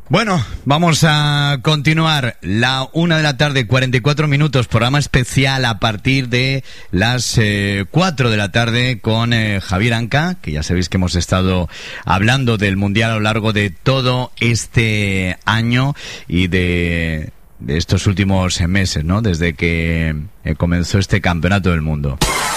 Bueno, vamos a continuar. 1:44 p.m, programa especial a partir de las 4 p.m. con Javier Anca, que ya sabéis que hemos estado hablando del Mundial a lo largo de todo este año y de estos últimos meses, ¿no? Desde que comenzó este Campeonato del Mundo.